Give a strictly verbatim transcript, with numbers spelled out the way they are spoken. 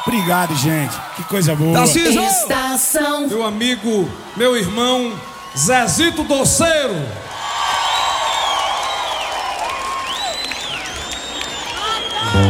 Obrigado, gente. Que coisa boa. Estação. Meu amigo, meu irmão, Zezito Doceiro.